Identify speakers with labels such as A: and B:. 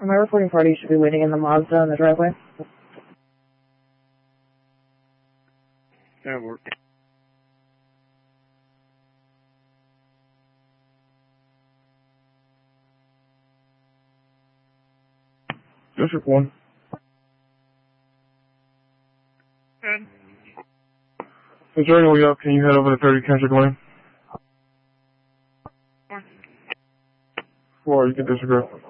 A: My reporting party should be waiting in the Mazda in the driveway.
B: That work.
C: District 1.
B: Good.
C: Is there any way up? Can you head over to 30 Kendrick Lane? 4, you can disregard.